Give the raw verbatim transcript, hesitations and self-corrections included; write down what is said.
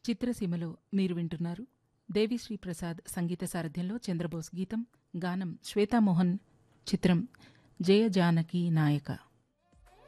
చిత్రసీమలో మీరు వింటున్నారు దేవిశ్రీ ప్రసాద్ సంగీత సారథ్యంలో చంద్రబోస్ గీతం. గానం శ్వేతామోహన్. చిత్రం జయ జానకి నాయక.